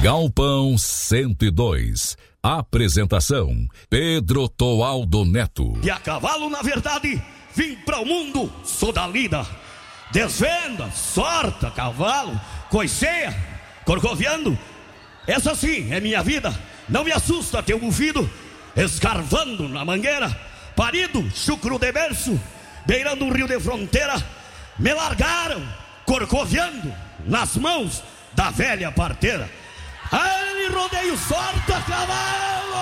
Galpão 102. Apresentação: Pedro Toaldo Neto. E a cavalo, na verdade, vim para o mundo, sou da lida. Desvenda, sorta, cavalo, coiceia, corcoviando. Essa sim é minha vida. Não me assusta teu bufido. Escarvando na mangueira, parido, chucro de berço, beirando um rio de fronteira. Me largaram, corcoviando, nas mãos da velha parteira. Ai, rodeio, sorta, cavalo!